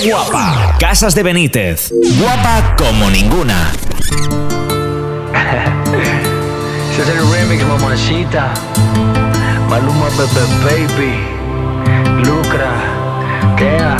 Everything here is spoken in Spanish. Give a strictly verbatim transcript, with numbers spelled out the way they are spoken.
Guapa! Casas de Benítez. Guapa como ninguna. Ese es el remix, mamacita. Maluma, Bebe Baby. Lucra. Kea.